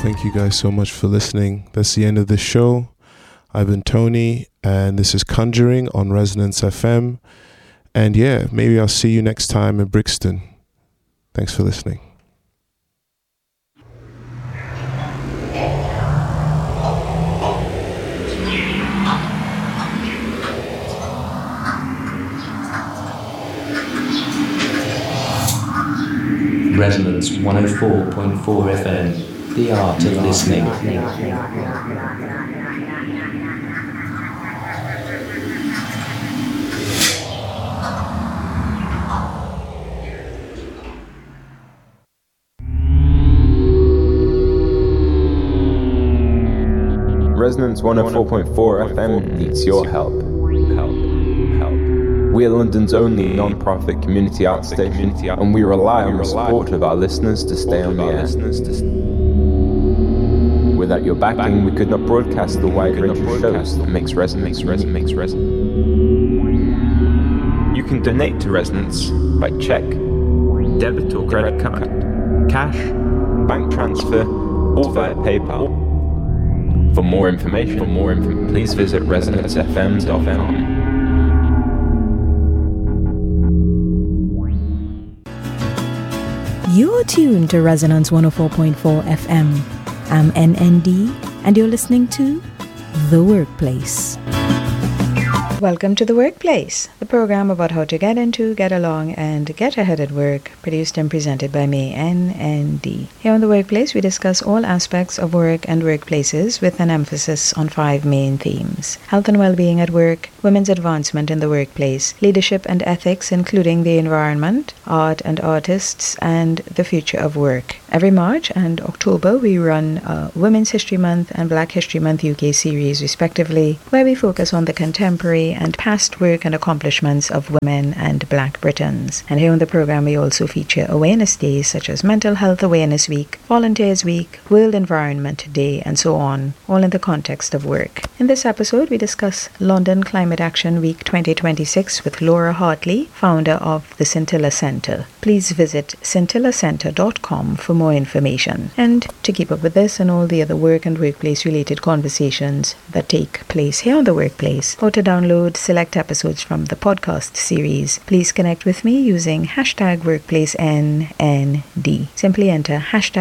Thank you guys so much for listening. That's the end of the show. I've been Tony, and this is Conjuring on Resonance FM. And yeah, maybe I'll see you next time in Brixton. Thanks for listening. Resonance 104.4 FM. The art of listening. Resonance 104.4 FM needs your help. We're London's only non-profit community art station, and we rely on the support of our listeners to stay on the air. Without your backing, we could not broadcast the wide range of shows that makes Resonance. You can donate to Resonance by check, debit or credit card, cash, bank transfer, or via PayPal. For more information, please visit resonancefm.com. You're tuned to Resonance 104.4 FM. I'm NND, and you're listening to The Workplace. Welcome to The Workplace, the program about how to get into, get along, and get ahead at work, produced and presented by me, NND. Here on The Workplace, we discuss all aspects of work and workplaces with an emphasis on 5 main themes: health and well-being at work, women's advancement in the workplace, leadership and ethics, including the environment, art and artists, and the future of work. Every March and October, we run Women's History Month and Black History Month UK series, respectively, where we focus on the contemporary and past work and accomplishments of women and Black Britons. And here on the program, we also feature awareness days such as Mental Health Awareness Week, Volunteers Week, World Environment Day, and so on, all in the context of work. In this episode, we discuss London Climate Action Week 2026 with Laura Hartley, founder of the Scintilla Centre. Please visit scintillacentre.com for more information. And to keep up with this and all the other work and workplace related conversations that take place here on The Workplace, or to download select episodes from the podcast series, please connect with me using #WorkplaceNND. Simply enter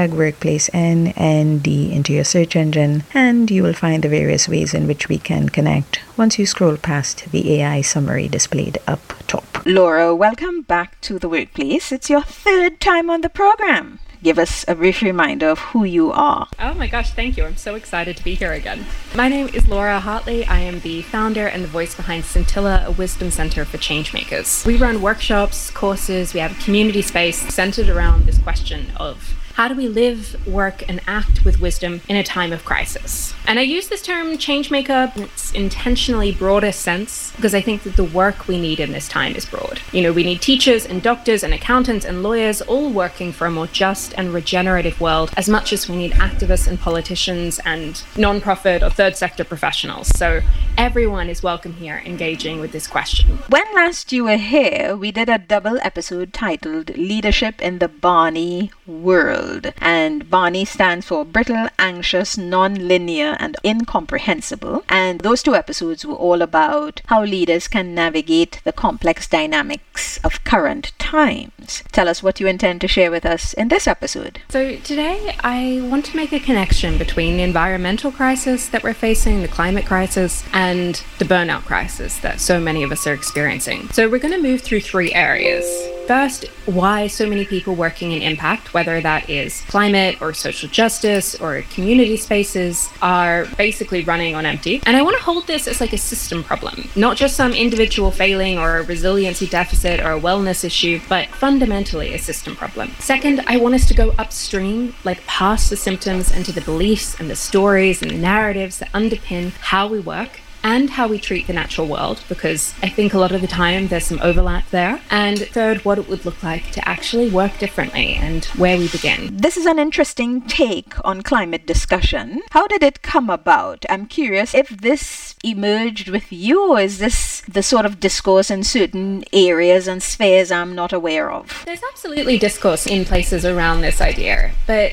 #WorkplaceNND into your search engine, and you will find the various ways in which we can connect once you scroll past the AI summary displayed up top. Laura, welcome back to The Workplace. It's your 3rd time on the program. Give us a brief reminder of who you are. Oh my gosh, thank you. I'm so excited to be here again. My name is Laura Hartley. I am the founder and the voice behind Scintilla, a wisdom center for changemakers. We run workshops, courses, we have a community space centered around this question of how do we live, work, and act with wisdom in a time of crisis? And I use this term changemaker in its intentionally broader sense because I think that the work we need in this time is broad. You know, we need teachers and doctors and accountants and lawyers all working for a more just and regenerative world as much as we need activists and politicians and non-profit or third sector professionals. So everyone is welcome here engaging with this question. When last you were here, we did a double episode titled Leadership in the Barney World. And Barney stands for brittle, anxious, non-linear, and incomprehensible. And those 2 episodes were all about how leaders can navigate the complex dynamics of current times. Tell us what you intend to share with us in this episode. So today I want to make a connection between the environmental crisis that we're facing, the climate crisis, and the burnout crisis that so many of us are experiencing. So we're going to move through 3 areas. First, why so many people working in impact, whether that is climate or social justice or community spaces, are basically running on empty. And I want to hold this as like a system problem, not just some individual failing or a resiliency deficit or a wellness issue, but fundamentally a system problem. Second, I want us to go upstream, like past the symptoms and to the beliefs and the stories and the narratives that underpin how we work and how we treat the natural world, because I think a lot of the time there's some overlap there. And third, what it would look like to actually work differently and where we begin. This is an interesting take on climate discussion. How did it come about? I'm curious if this emerged with you, or is this the sort of discourse in certain areas and spheres I'm not aware of? There's absolutely discourse in places around this idea, but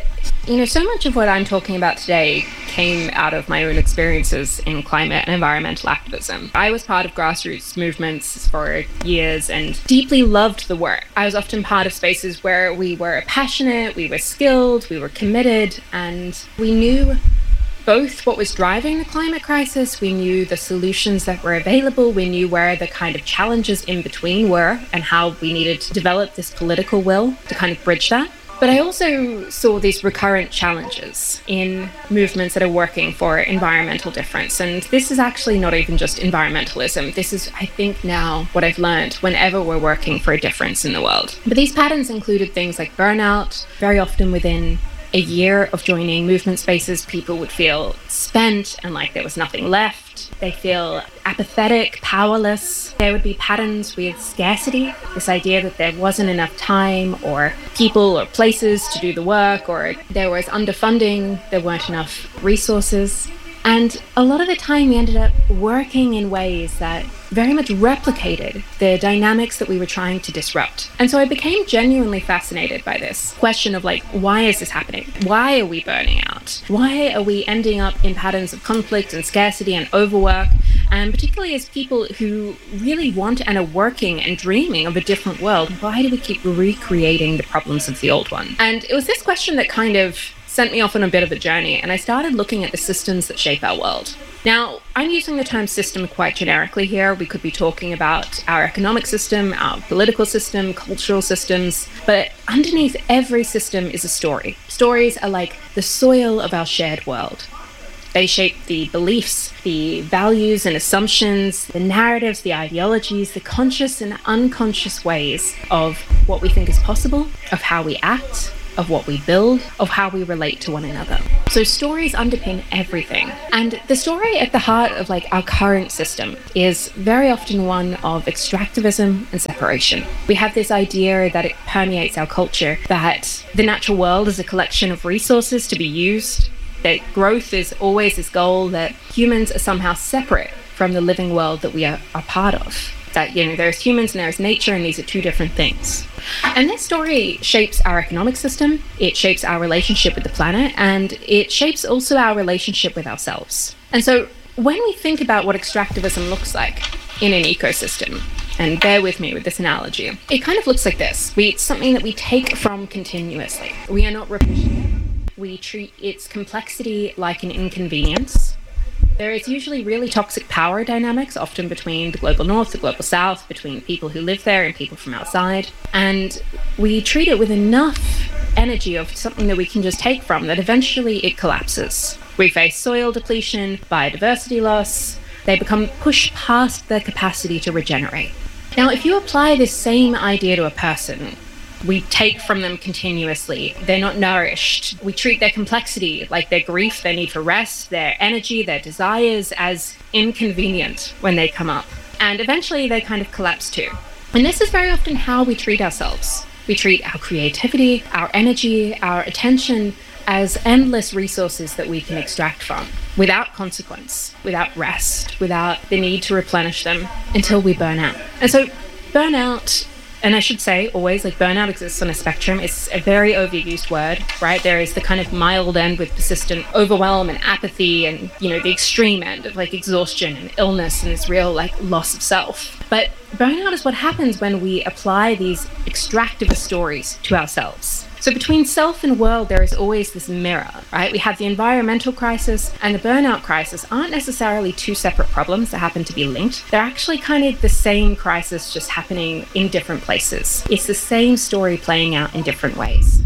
So much of what I'm talking about today came out of my own experiences in climate and environmental activism. I was part of grassroots movements for years and deeply loved the work. I was often part of spaces where we were passionate, we were skilled, we were committed, and we knew both what was driving the climate crisis, we knew the solutions that were available, we knew where the kind of challenges in between were and how we needed to develop this political will to kind of bridge that. But I also saw these recurrent challenges in movements that are working for environmental difference. And this is actually not even just environmentalism. This is, I think, now what I've learned whenever we're working for a difference in the world. But these patterns included things like burnout. Very often within a year of joining movement spaces, people would feel spent and like there was nothing left. They feel apathetic, powerless. There would be patterns with scarcity, this idea that there wasn't enough time or people or places to do the work, or there was underfunding, there weren't enough resources. And a lot of the time we ended up working in ways that very much replicated the dynamics that we were trying to disrupt. And so I became genuinely fascinated by this question of like, why is this happening? Why are we burning out? Why are we ending up in patterns of conflict and scarcity and overwork? And particularly as people who really want and are working and dreaming of a different world, why do we keep recreating the problems of the old one? And it was this question that kind of sent me off on a bit of a journey, and I started looking at the systems that shape our world. Now, I'm using the term system quite generically here. We could be talking about our economic system, our political system, cultural systems, but underneath every system is a story. Stories are like the soil of our shared world. They shape the beliefs, the values and assumptions, the narratives, the ideologies, the conscious and unconscious ways of what we think is possible, of how we act, of what we build, of how we relate to one another. So stories underpin everything. And the story at the heart of like our current system is very often one of extractivism and separation. We have this idea that it permeates our culture, that the natural world is a collection of resources to be used, that growth is always this goal, that humans are somehow separate from the living world that we are part of. That, there's humans and there's nature, and these are two different things. And this story shapes our economic system, it shapes our relationship with the planet, and it shapes also our relationship with ourselves. And so when we think about what extractivism looks like in an ecosystem, and bear with me with this analogy, it kind of looks like this. It's something that we take from continuously. We are not repeating it. We treat its complexity like an inconvenience. There is usually really toxic power dynamics, often between the global north, the global south, between people who live there and people from outside. And we treat it with enough energy of something that we can just take from that eventually it collapses. We face soil depletion, biodiversity loss. They become pushed past their capacity to regenerate. Now, if you apply this same idea to a person, we take from them continuously. They're not nourished. We treat their complexity, like their grief, their need for rest, their energy, their desires, as inconvenient when they come up. And eventually they kind of collapse too. And this is very often how we treat ourselves. We treat our creativity, our energy, our attention as endless resources that we can extract from, without consequence, without rest, without the need to replenish them, until we burn out. And so burnout, and I should say always, like, burnout exists on a spectrum. It's a very overused word, right? There is the kind of mild end with persistent overwhelm and apathy, and, the extreme end of like exhaustion and illness and this real like loss of self. But burnout is what happens when we apply these extractivist stories to ourselves. So between self and world, there is always this mirror, right? We have the environmental crisis and the burnout crisis aren't necessarily two separate problems that happen to be linked. They're actually kind of the same crisis, just happening in different places. It's the same story playing out in different ways.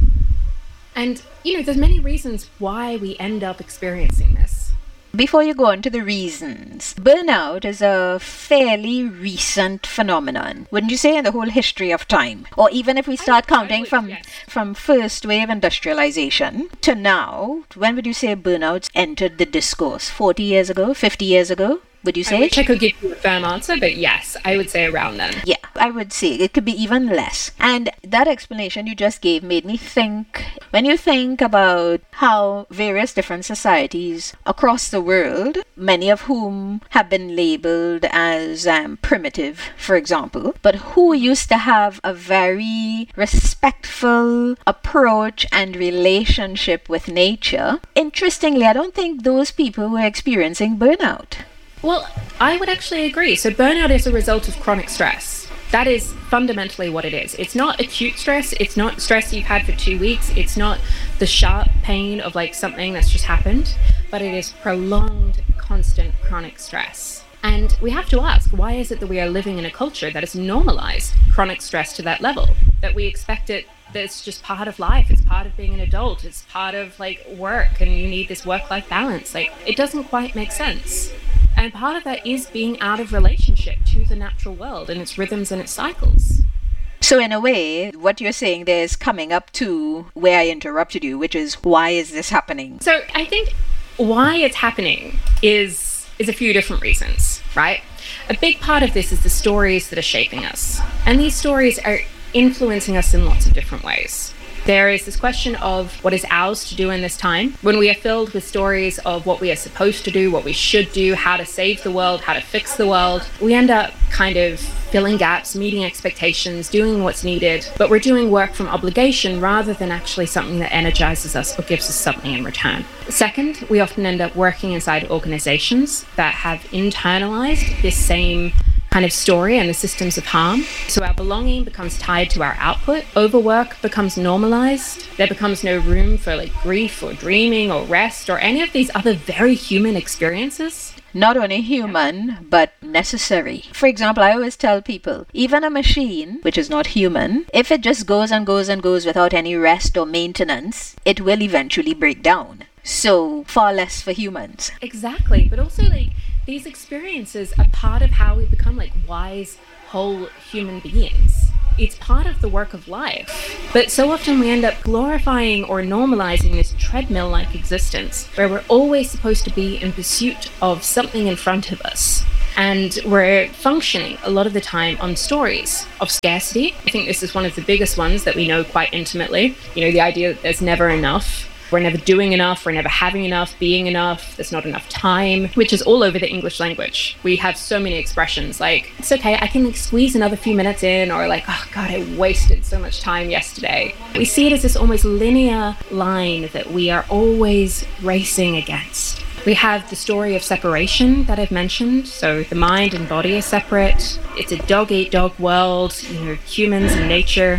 And, there's many reasons why we end up experiencing this. Before you go on to the reasons, burnout is a fairly recent phenomenon, wouldn't you say, in the whole history of time? Or even if we start counting from first wave industrialization to now, when would you say burnouts entered the discourse? 40 years ago? 50 years ago? would you say? I wish I could give you a firm answer, but yes, I would say around then. Yeah, I would say it could be even less. And that explanation you just gave made me think, when you think about how various different societies across the world, many of whom have been labeled as primitive, for example, but who used to have a very respectful approach and relationship with nature, interestingly, I don't think those people were experiencing burnout. Well, I would actually agree. So burnout is a result of chronic stress. That is fundamentally what it is. It's not acute stress. It's not stress you've had for 2 weeks. It's not the sharp pain of like something that's just happened, but it is prolonged, constant, chronic stress. And we have to ask, why is it that we are living in a culture that has normalized chronic stress to that level? That we expect it, that it's just part of life. It's part of being an adult. It's part of like work, and you need this work-life balance. Like, it doesn't quite make sense. And part of that is being out of relationship to the natural world and its rhythms and its cycles. So in a way, what you're saying there is coming up to where I interrupted you, which is, why is this happening? So I think why it's happening is a few different reasons, right? A big part of this is the stories that are shaping us. And these stories are influencing us in lots of different ways. There is this question of what is ours to do in this time. When we are filled with stories of what we are supposed to do, what we should do, how to save the world, how to fix the world, we end up kind of filling gaps, meeting expectations, doing what's needed, but we're doing work from obligation rather than actually something that energizes us or gives us something in return. Second, we often end up working inside organizations that have internalized this same kind of story and the systems of harm. So our belonging becomes tied to our output. Overwork becomes normalized. There becomes no room for like grief or dreaming or rest or any of these other very human experiences. Not only human, but necessary. For example, I always tell people, even a machine, which is not human, if it just goes and goes and goes without any rest or maintenance, it will eventually break down. So far less for humans. Exactly. But also like these experiences are part of how we become like wise, whole human beings. It's part of the work of life. But so often we end up glorifying or normalizing this treadmill-like existence where we're always supposed to be in pursuit of something in front of us. And we're functioning a lot of the time on stories of scarcity. I think this is one of the biggest ones that we know quite intimately. You know, the idea that there's never enough. We're never doing enough, we're never having enough, being enough, there's not enough time, which is all over the English language. We have so many expressions like, it's okay, I can like squeeze another few minutes in, or like, oh God, I wasted so much time yesterday. We see it as this almost linear line that we are always racing against. We have the story of separation that I've mentioned. So the mind and body are separate. It's a dog-eat-dog world, you know, humans and nature.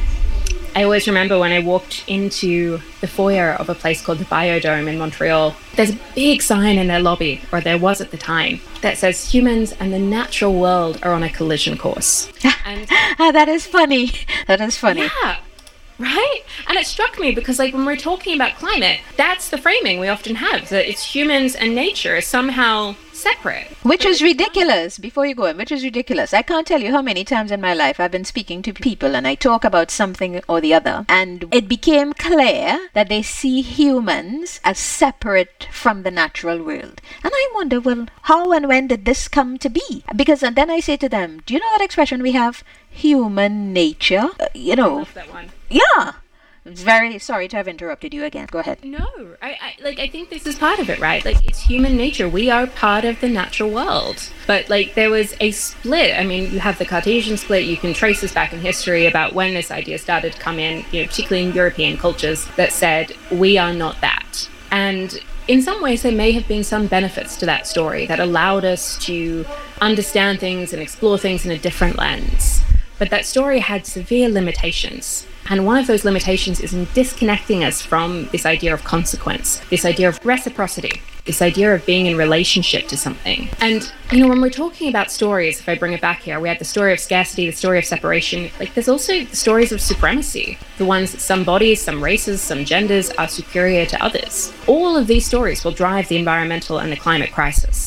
I always remember when I walked into the foyer of a place called the Biodome in Montreal, there's a big sign in their lobby, or there was at the time, that says humans and the natural world are on a collision course. And that is funny. That is funny. Yeah. Right? And it struck me because like when we're talking about climate, that's the framing we often have, that it's humans and nature is somehow separate. Which is ridiculous. Before you go in, which is ridiculous. I can't tell you how many times in my life I've been speaking to people and I talk about something or the other, and it became clear that they see humans as separate from the natural world. And I wonder, well, how and when did this come to be? Because and then I say to them, do you know that expression we have? Human nature. You know. I love that one. Yeah. Very sorry to have interrupted you again. Go ahead. No, I think this is part of it, right? Like, it's human nature. We are part of the natural world. But, like, there was a split. I mean, you have the Cartesian split. You can trace this back in history about when this idea started to come in, you know, particularly in European cultures, that said, we are not that. And in some ways, there may have been some benefits to that story that allowed us to understand things and explore things in a different lens. But that story had severe limitations. And one of those limitations is in disconnecting us from this idea of consequence, this idea of reciprocity, this idea of being in relationship to something. And, you know, when we're talking about stories, if I bring it back here, we had the story of scarcity, the story of separation. Like, there's also the stories of supremacy, the ones that some bodies, some races, some genders are superior to others. All of these stories will drive the environmental and the climate crisis.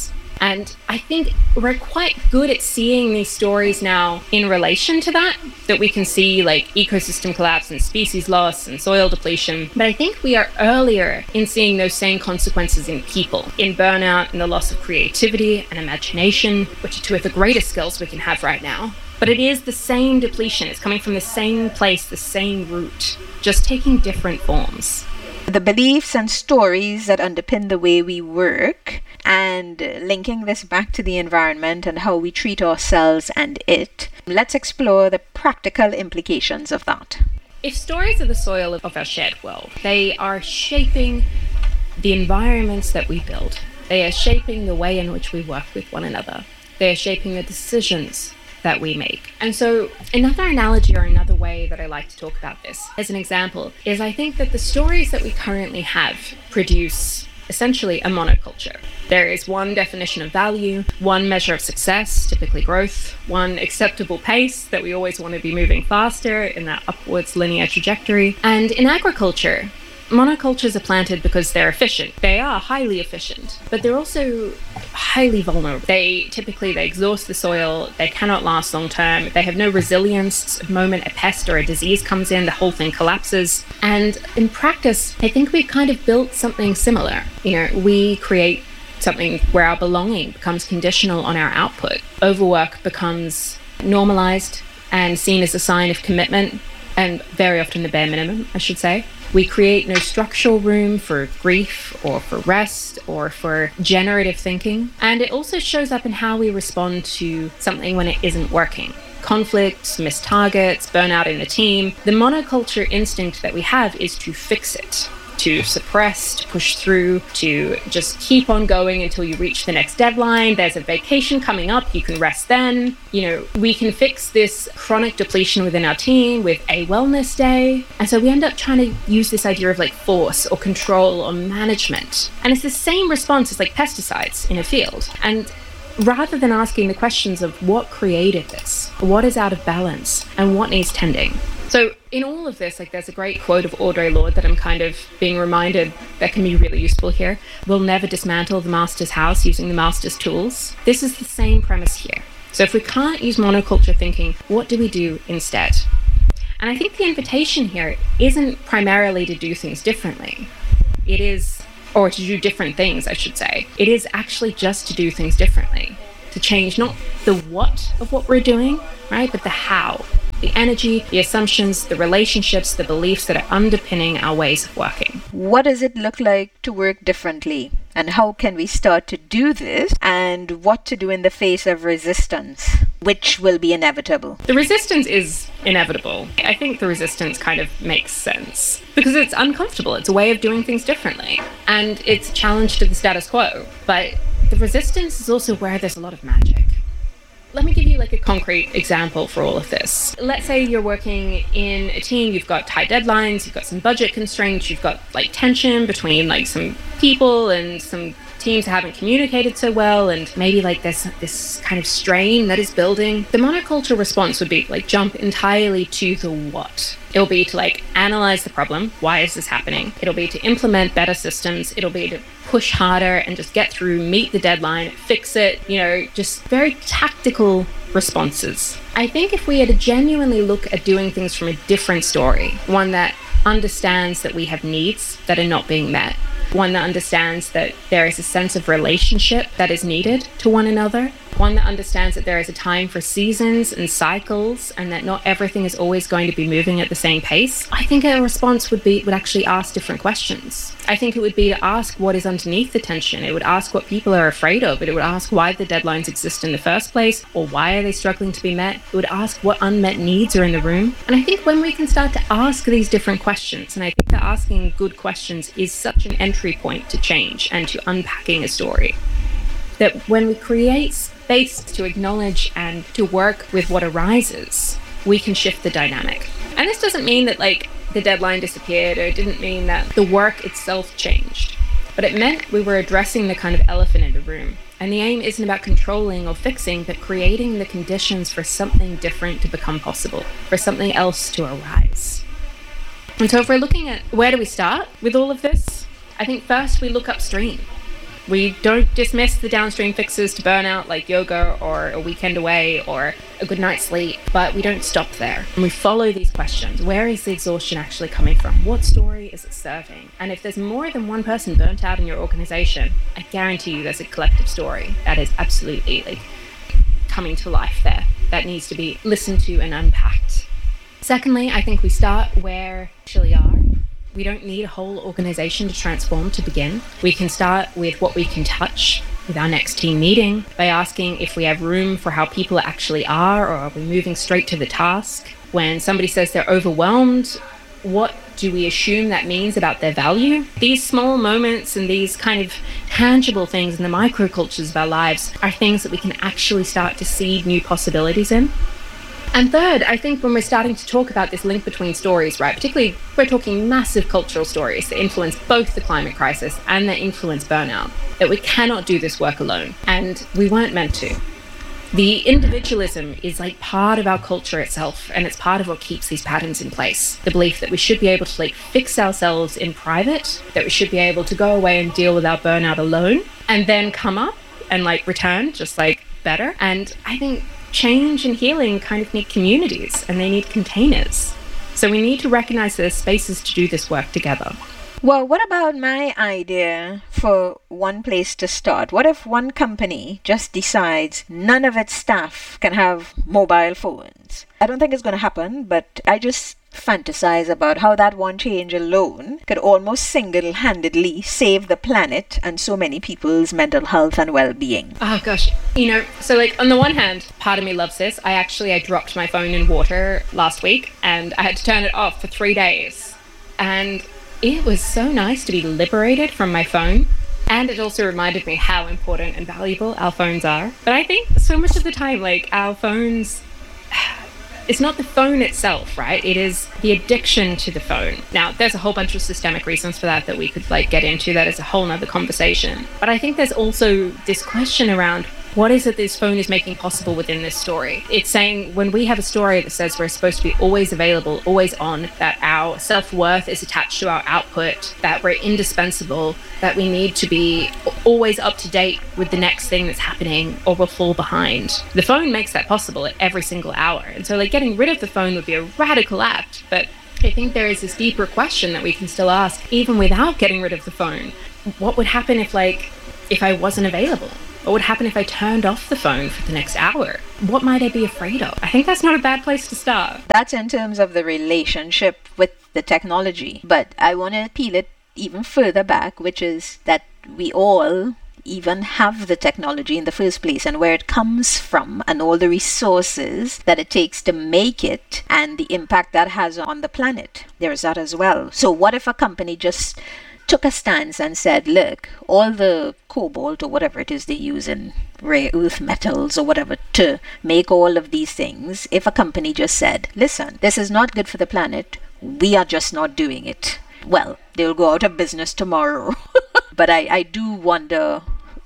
And I think we're quite good at seeing these stories now in relation to that we can see like ecosystem collapse and species loss and soil depletion. But I think we are earlier in seeing those same consequences in people, in burnout and the loss of creativity and imagination, which are two of the greatest skills we can have right now. But it is the same depletion. It's coming from the same place, the same root, just taking different forms. The beliefs and stories that underpin the way we work, and linking this back to the environment and how we treat ourselves and it, let's explore the practical implications of that. If stories are the soil of our shared world, they are shaping the environments that we build. They are shaping the way in which we work with one another. They are shaping the decisions that we make. And so another analogy or another way that I like to talk about this as an example is I think that the stories that we currently have produce essentially a monoculture. There is one definition of value, one measure of success, typically growth, one acceptable pace that we always want to be moving faster in that upwards linear trajectory. And in agriculture, monocultures are planted because they're efficient. They are highly efficient, but they're also highly vulnerable. They exhaust the soil. They cannot last long term. They have no resilience. The moment a pest or a disease comes in, the whole thing collapses. And in practice, I think we've kind of built something similar. We create something where our belonging becomes conditional on our output. Overwork becomes normalized and seen as a sign of commitment, and very often the bare minimum, I should say. We create no structural room for grief or for rest or for generative thinking. And it also shows up in how we respond to something when it isn't working. Conflicts, missed targets, burnout in the team. The monoculture instinct that we have is to fix it, to suppress, to push through, to just keep on going until you reach the next deadline. There's a vacation coming up, you can rest then. We can fix this chronic depletion within our team with a wellness day. And so we end up trying to use this idea of like force or control or management. And it's the same response as like pesticides in a field. And rather than asking the questions of what created this, what is out of balance, and what needs tending. So in all of this, there's a great quote of Audre Lorde that I'm kind of being reminded that can be really useful here. We'll never dismantle the master's house using the master's tools. This is the same premise here. So if we can't use monoculture thinking, what do we do instead? And I think the invitation here isn't primarily to do things differently. It is, or to do different things, I should say. It is actually just to do things differently. To change not the what of what we're doing, right, but the how. The energy, the assumptions, the relationships, the beliefs that are underpinning our ways of working. What does it look like to work differently? And how can we start to do this? And what to do in the face of resistance, which will be inevitable? The resistance is inevitable. I think the resistance kind of makes sense because it's uncomfortable. It's a way of doing things differently. And it's a challenge to the status quo. But the resistance is also where there's a lot of magic. Let me give you a concrete example for all of this. Let's say you're working in a team, you've got tight deadlines, you've got some budget constraints, you've got tension between some people and some teams haven't communicated so well, and maybe there's this kind of strain that is building. The monoculture response would be jump entirely to the what. It'll be to analyze the problem. Why is this happening? It'll be to implement better systems. It'll be to push harder and just get through, meet the deadline, fix it, just very tactical responses. I think if we had to genuinely look at doing things from a different story, one that understands that we have needs that are not being met, one that understands that there is a sense of relationship that is needed to one another, one that understands that there is a time for seasons and cycles and that not everything is always going to be moving at the same pace, I think a response would actually ask different questions. I think it would be to ask what is underneath the tension. It would ask what people are afraid of. It would ask why the deadlines exist in the first place, or why are they struggling to be met. It would ask what unmet needs are in the room. And I think when we can start to ask these different questions, and I think that asking good questions is such an entry point to change and to unpacking a story, that when we create space to acknowledge and to work with what arises, we can shift the dynamic. And this doesn't mean that the deadline disappeared, or it didn't mean that the work itself changed, but it meant we were addressing the kind of elephant in the room. And the aim isn't about controlling or fixing, but creating the conditions for something different to become possible, for something else to arise. And so if we're looking at where do we start with all of this, I think first we look upstream. We don't dismiss the downstream fixes to burnout like yoga or a weekend away or a good night's sleep, but we don't stop there. And we follow these questions. Where is the exhaustion actually coming from? What story is it serving? And if there's more than one person burnt out in your organization, I guarantee you there's a collective story that is absolutely like coming to life there that needs to be listened to and unpacked. Secondly, I think we start where we actually are. We don't need a whole organization to transform to begin. We can start with what we can touch with our next team meeting by asking if we have room for how people actually are, or are we moving straight to the task? When somebody says they're overwhelmed, what do we assume that means about their value? These small moments and these kind of tangible things in the microcultures of our lives are things that we can actually start to seed new possibilities in. And third, I think when we're starting to talk about this link between stories, right, particularly we're talking massive cultural stories that influence both the climate crisis and that influence burnout, that we cannot do this work alone. And we weren't meant to. The individualism is like part of our culture itself, and it's part of what keeps these patterns in place. The belief that we should be able to like fix ourselves in private, that we should be able to go away and deal with our burnout alone, and then come up and like return just like better. And I think change and healing kind of need communities, and they need containers. So we need to recognize there's spaces to do this work together. Well, what about my idea for one place to start? What if one company just decides none of its staff can have mobile phones? I don't think it's going to happen, but I just fantasize about how that one change alone could almost single-handedly save the planet and so many people's mental health and well-being. Oh gosh, so like on the one hand, part of me loves this. I dropped my phone in water last week and I had to turn it off for 3 days. And it was so nice to be liberated from my phone. And it also reminded me how important and valuable our phones are. But I think so much of the time, like our phones, it's not the phone itself, right? It is the addiction to the phone. Now, there's a whole bunch of systemic reasons for that we could like get into. That is a whole nother conversation. But I think there's also this question around what is it this phone is making possible within this story? It's saying when we have a story that says we're supposed to be always available, always on, that our self-worth is attached to our output, that we're indispensable, that we need to be always up to date with the next thing that's happening or we'll fall behind. The phone makes that possible at every single hour. And so like getting rid of the phone would be a radical act, but I think there is this deeper question that we can still ask even without getting rid of the phone. What would happen if I wasn't available? What would happen if I turned off the phone for the next hour? What might I be afraid of? I think that's not a bad place to start. That's in terms of the relationship with the technology. But I want to peel it even further back, which is that we all even have the technology in the first place and where it comes from and all the resources that it takes to make it and the impact that has on the planet. There's that as well. So what if a company just took a stance and said, look, all the cobalt or whatever it is they use in rare earth metals or whatever to make all of these things, if a company just said, listen, this is not good for the planet, we are just not doing it, well, they'll go out of business tomorrow. But I do wonder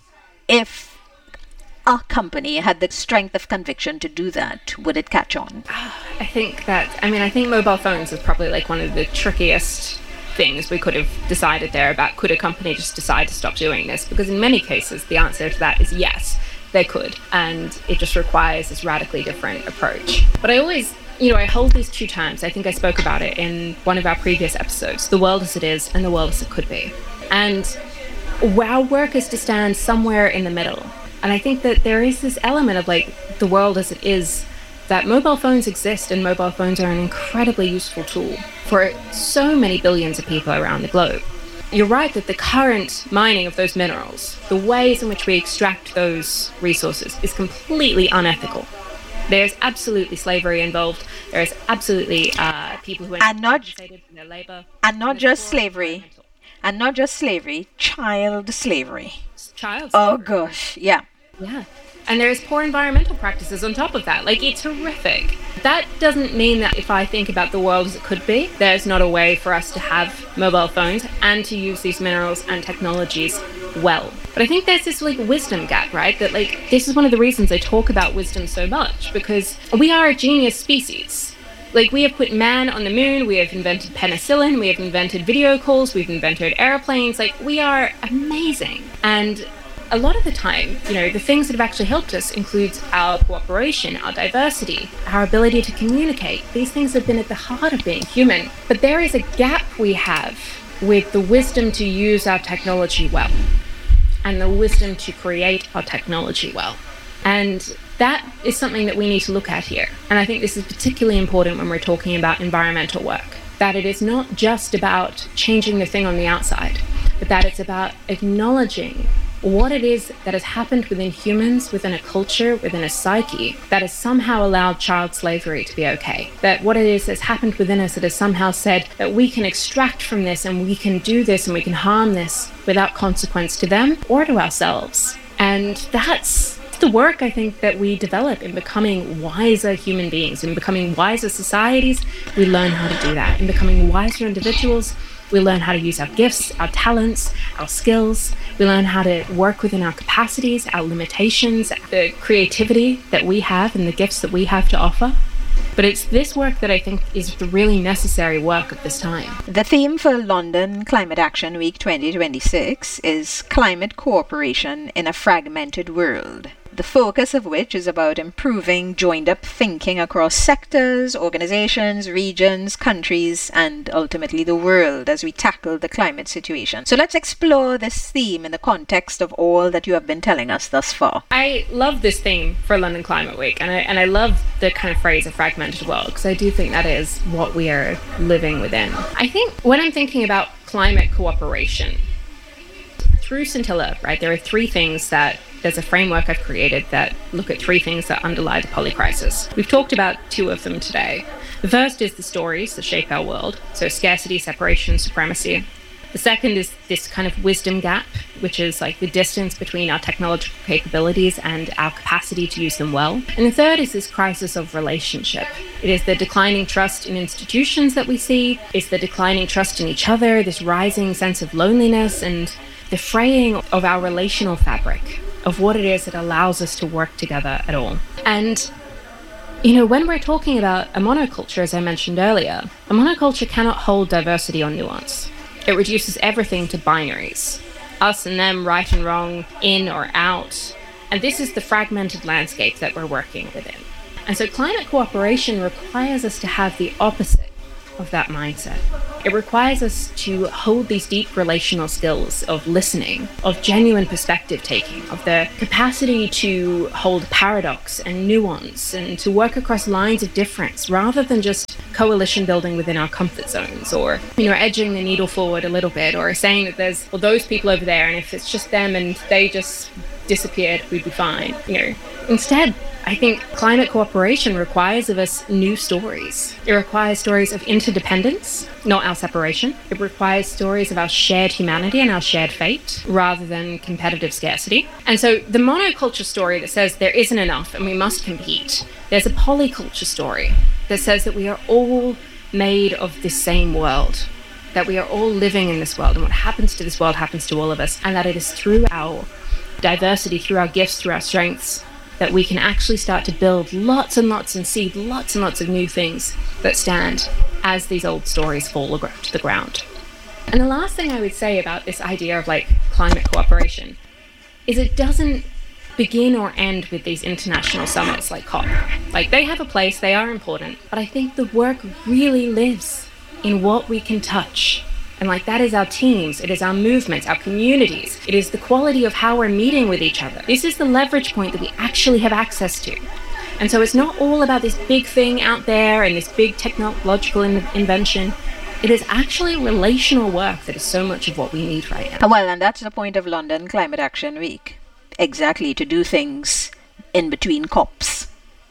if a company had the strength of conviction to do that, would it catch on? I think mobile phones is probably like one of the trickiest things we could have decided there about could a company just decide to stop doing this, because in many cases the answer to that is yes, they could, and it just requires this radically different approach. But I always I hold these two terms. I think I spoke about it in one of our previous episodes, the world as it is and the world as it could be. And our work is to stand somewhere in the middle. And I think that there is this element of like the world as it is, that mobile phones exist and mobile phones are an incredibly useful tool for so many billions of people around the globe. You're right that the current mining of those minerals, the ways in which we extract those resources is completely unethical. There's absolutely slavery involved. There is absolutely people who are compensated for their labor. And not just slavery. And not just slavery, child slavery. Child slavery. Oh gosh, yeah. Yeah. And there's poor environmental practices on top of that. Like, it's horrific. That doesn't mean that if I think about the world as it could be, there's not a way for us to have mobile phones and to use these minerals and technologies well. But I think there's this like wisdom gap, right? That like, this is one of the reasons I talk about wisdom so much, because we are a genius species. Like, we have put man on the moon, we have invented penicillin, we have invented video calls, we've invented airplanes. Like, we are amazing. And a lot of the time, the things that have actually helped us includes our cooperation, our diversity, our ability to communicate. These things have been at the heart of being human. But there is a gap we have with the wisdom to use our technology well and the wisdom to create our technology well. And that is something that we need to look at here. And I think this is particularly important when we're talking about environmental work, that it is not just about changing the thing on the outside, but that it's about acknowledging what it is that has happened within humans, within a culture, within a psyche, that has somehow allowed child slavery to be okay. That what it is that's happened within us that has somehow said that we can extract from this and we can do this and we can harm this without consequence to them or to ourselves. And that's the work, I think, that we develop in becoming wiser human beings, in becoming wiser societies. We learn how to do that. In becoming wiser individuals, we learn how to use our gifts, our talents, our skills. We learn how to work within our capacities, our limitations, the creativity that we have and the gifts that we have to offer. But it's this work that I think is the really necessary work of this time. The theme for London Climate Action Week 2026 is Climate Cooperation in a Fragmented World, the focus of which is about improving joined-up thinking across sectors, organizations, regions, countries, and ultimately the world as we tackle the climate situation. So let's explore this theme in the context of all that you have been telling us thus far. I love this theme for London Climate Week, and I love the kind of phrase "a fragmented world" because I do think that is what we are living within. I think when I'm thinking about climate cooperation, through Scintilla, right, there are three things that there's a framework I've created that look at three things that underlie the polycrisis. We've talked about two of them today. The first is the stories that shape our world, so scarcity, separation, supremacy. The second is this kind of wisdom gap, which is like the distance between our technological capabilities and our capacity to use them well. And the third is this crisis of relationship. It is the declining trust in institutions that we see. It's the declining trust in each other, this rising sense of loneliness, and the fraying of our relational fabric, of what it is that allows us to work together at all. And, when we're talking about a monoculture, as I mentioned earlier, a monoculture cannot hold diversity or nuance. It reduces everything to binaries. Us and them, right and wrong, in or out. And this is the fragmented landscape that we're working within. And so climate cooperation requires us to have the opposite of that mindset. It requires us to hold these deep relational skills of listening, of genuine perspective taking, of the capacity to hold paradox and nuance and to work across lines of difference rather than just coalition building within our comfort zones or, edging the needle forward a little bit or saying that there's, those people over there and if it's just them and they just disappeared, we'd be fine. Instead, I think climate cooperation requires of us new stories. It requires stories of interdependence, not our separation. It requires stories of our shared humanity and our shared fate, rather than competitive scarcity. And so the monoculture story that says there isn't enough and we must compete, there's a polyculture story that says that we are all made of this same world, that we are all living in this world, and what happens to this world happens to all of us, and that it is through our diversity, through our gifts, through our strengths, that we can actually start to build lots and lots and see lots and lots of new things that stand as these old stories fall to the ground. And the last thing I would say about this idea of climate cooperation is it doesn't begin or end with these international summits like COP. They have a place, they are important, but I think the work really lives in what we can touch. And that is our teams, it is our movements, our communities, it is the quality of how we're meeting with each other. This is the leverage point that we actually have access to. And so it's not all about this big thing out there and this big technological invention. It is actually relational work that is so much of what we need right now. Well, and that's the point of London Climate Action Week. Exactly, to do things in between COPs.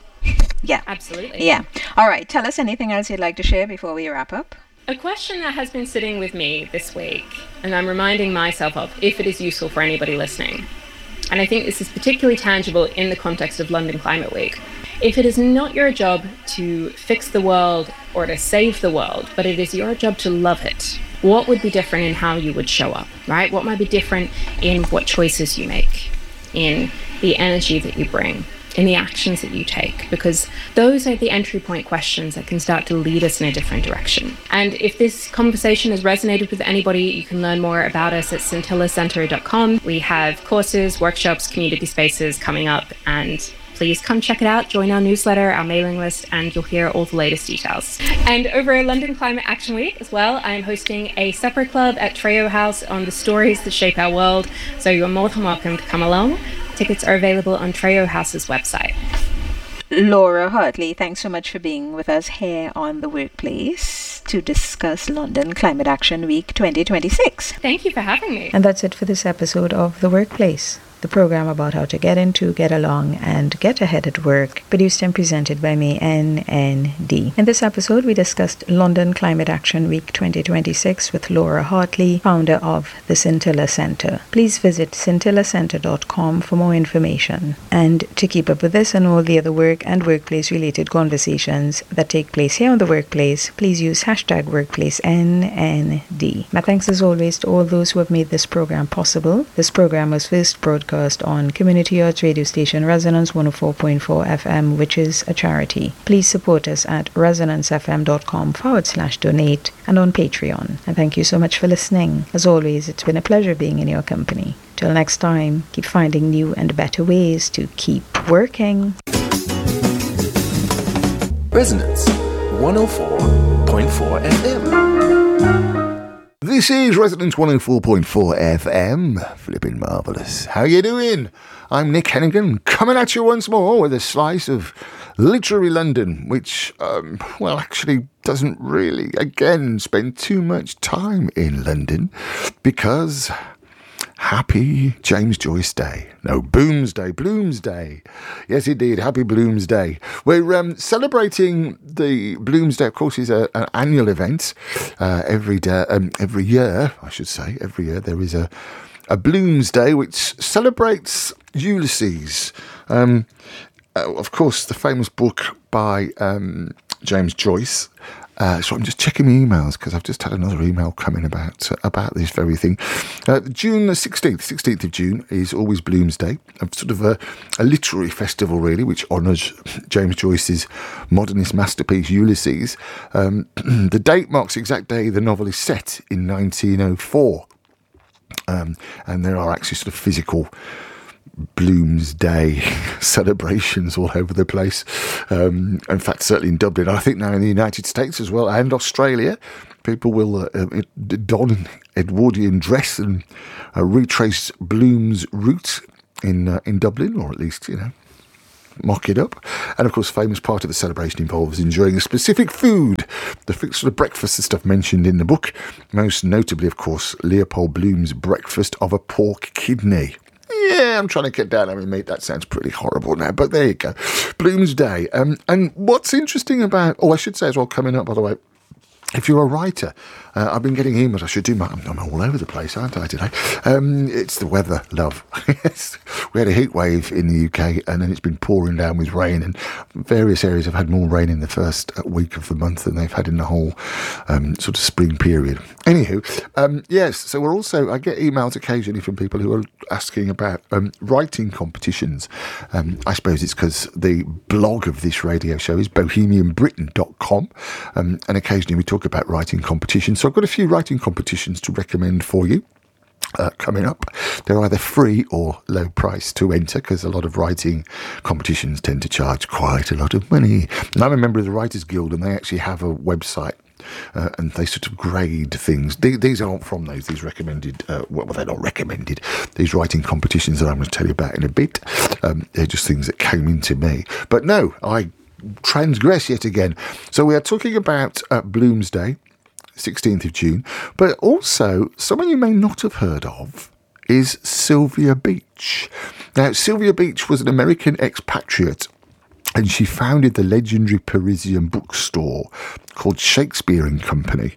Yeah. Absolutely. Yeah. All right, tell us anything else you'd like to share before we wrap up. A question that has been sitting with me this week, and I'm reminding myself of if it is useful for anybody listening, and I think this is particularly tangible in the context of London Climate Week. If it is not your job to fix the world or to save the world, but it is your job to love it, what would be different in how you would show up, right? What might be different in what choices you make, in the energy that you bring, in the actions that you take, because those are the entry point questions that can start to lead us in a different direction. And if this conversation has resonated with anybody, you can learn more about us at scintillacenter.com. We have courses, workshops, community spaces coming up, and please come check it out, join our newsletter, our mailing list, and you'll hear all the latest details. And over London Climate Action Week as well, I'm hosting a supper club at Trejo House on the stories that shape our world, so you're more than welcome to come along. Tickets are available on Trejo House's website. Laura Hartley, thanks so much for being with us here on The Workplace to discuss London Climate Action Week 2026. Thank you for having me. And that's it for this episode of The Workplace, the program about how to get into, get along, and get ahead at work, produced and presented by me, NND. In this episode, we discussed London Climate Action Week 2026 with Laura Hartley, founder of the Scintilla Centre. Please visit scintillacenter.com for more information. And to keep up with this and all the other work and workplace-related conversations that take place here on The Workplace, please use hashtag WorkplaceNND. My thanks as always to all those who have made this program possible. This program was first broadcast on Community Arts radio station Resonance 104.4 FM, which is a charity. Please support us at resonancefm.com/donate and on Patreon. And thank you so much for listening. As always, it's been a pleasure being in your company. Till next time, keep finding new and better ways to keep working. Resonance 104.4 FM. This is Resonance 104.4 FM. Flipping marvellous. How you doing? I'm Nick Hennigan, coming at you once more with a slice of literary London, which, actually doesn't really, again, spend too much time in London, because happy James Joyce Day. No, Bloomsday. Yes, indeed, happy Bloomsday. We're celebrating the Bloomsday, of course, is an annual event. Every year, there is a Bloomsday which celebrates Ulysses. Of course, the famous book by James Joyce. So I'm just checking my emails because I've just had another email coming about this very thing. June the 16th of June is always Bloomsday, sort of a literary festival really, which honours James Joyce's modernist masterpiece Ulysses. The date marks the exact day the novel is set in 1904, and there are actually sort of physical Bloomsday celebrations all over the place. In fact, certainly in Dublin. I think now in the United States as well, and Australia, people will don Edwardian dress and retrace Bloom's route in Dublin, or at least, mock it up. And of course, a famous part of the celebration involves enjoying a specific food, the sort of breakfast and stuff mentioned in the book. Most notably, of course, Leopold Bloom's breakfast of a pork kidney. Yeah, I'm trying to get down having meat. That sounds pretty horrible now, but there you go. Bloomsday. And what's interesting about, I should say as well, coming up, by the way, if you're a writer, I've been getting emails. I should do I'm all over the place, aren't I, today? It's the weather, love. Yes. We had a heat wave in the UK, and then it's been pouring down with rain, and various areas have had more rain in the first week of the month than they've had in the whole sort of spring period. Anywho, yes, so I get emails occasionally from people who are asking about writing competitions. I suppose it's because the blog of this radio show is bohemianbritain.com, and occasionally we talk about writing competitions. So I've got a few writing competitions to recommend for you. Coming up, they're either free or low price to enter, because a lot of writing competitions tend to charge quite a lot of money. And I'm a member of the Writers Guild, and they actually have a website, and they sort of grade things. These aren't from these recommended, they're not recommended. These writing competitions that I'm going to tell you about in a bit, they're just things that came into me. But no, I transgress yet again. So we are talking about Bloomsday, 16th of June, but also someone you may not have heard of is Sylvia Beach. Now, Sylvia Beach was an American expatriate, and she founded the legendary Parisian bookstore called Shakespeare and Company.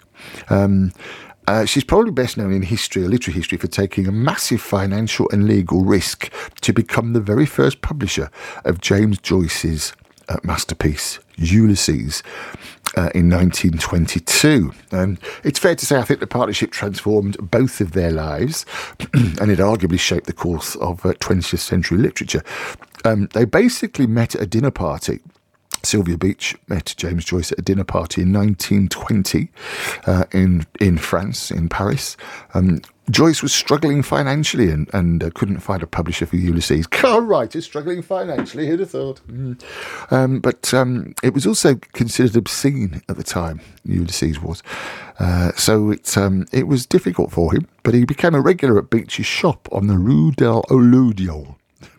She's probably best known in history, literary history, for taking a massive financial and legal risk to become the very first publisher of James Joyce's masterpiece, Ulysses, in 1922. It's fair to say I think the partnership transformed both of their lives, and it arguably shaped the course of 20th century literature. They basically met at a dinner party. Sylvia Beach met James Joyce at a dinner party in 1920 in France, in Paris. Joyce was struggling financially and couldn't find a publisher for Ulysses. Co-writer struggling financially, who'd have thought? But it was also considered obscene at the time, Ulysses was. So it was difficult for him, but he became a regular at Beach's shop on the Rue de l'Odeon.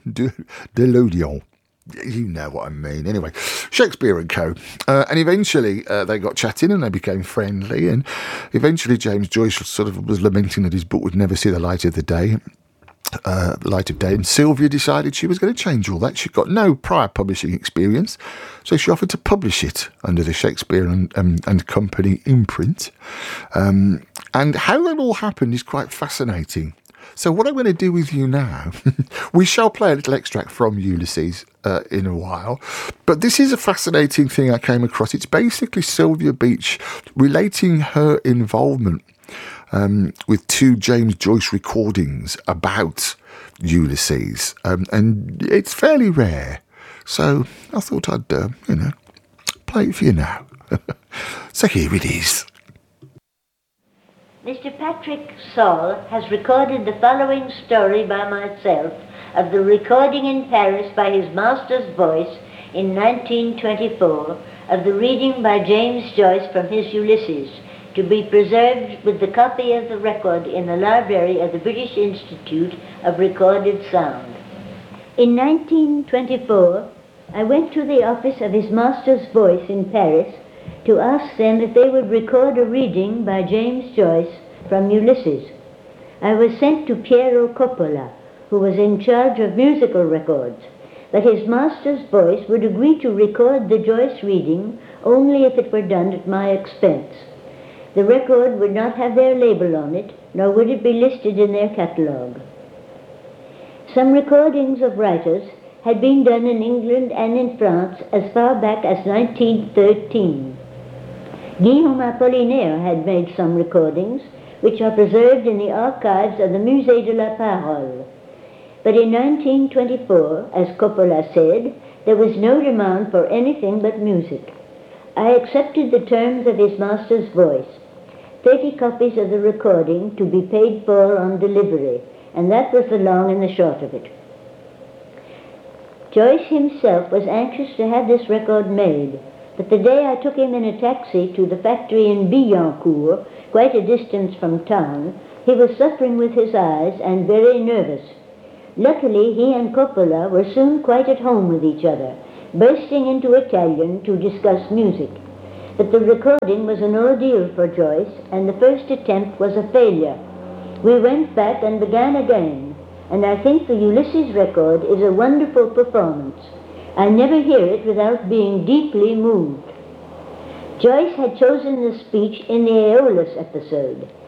You know what I mean. Anyway, Shakespeare and Co. And eventually they got chatting and they became friendly. And eventually James Joyce sort of was lamenting that his book would never see the light of day. And Sylvia decided she was going to change all that. She'd got no prior publishing experience, so she offered to publish it under the Shakespeare and Company imprint. And how that all happened is quite fascinating. So what I'm going to do with you now, we shall play a little extract from Ulysses in a while, but this is a fascinating thing I came across. It's basically Sylvia Beach relating her involvement with 2 James Joyce recordings about Ulysses, and it's fairly rare. So I thought I'd, play it for you now. So here it is. Mr. Patrick Saul has recorded the following story by myself of the recording in Paris by his master's voice in 1924 of the reading by James Joyce from his Ulysses, to be preserved with the copy of the record in the library of the British Institute of Recorded Sound. In 1924, I went to the office of his master's voice in Paris to ask them if they would record a reading by James Joyce from Ulysses. I was sent to Piero Coppola, who was in charge of musical records, but his master's voice would agree to record the Joyce reading only if it were done at my expense. The record would not have their label on it, nor would it be listed in their catalogue. Some recordings of writers had been done in England and in France as far back as 1913. Guillaume Apollinaire had made some recordings, which are preserved in the archives of the Musée de la Parole. But in 1924, as Coppola said, there was no demand for anything but music. I accepted the terms of his master's voice, 30 copies of the recording to be paid for on delivery, and that was the long and the short of it. Joyce himself was anxious to have this record made, but the day I took him in a taxi to the factory in Billancourt, quite a distance from town, he was suffering with his eyes and very nervous. Luckily, he and Coppola were soon quite at home with each other, bursting into Italian to discuss music. But the recording was an ordeal for Joyce, and the first attempt was a failure. We went back and began again, and I think the Ulysses record is a wonderful performance. I never hear it without being deeply moved. Joyce had chosen the speech in the Aeolus episode.